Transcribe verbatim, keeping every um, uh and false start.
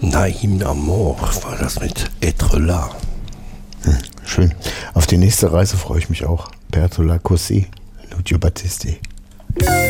Naim Amour war das mit Être là. Hm, schön. Auf die nächste Reise freue ich mich auch. Bertola Cossi, Lucio Battisti.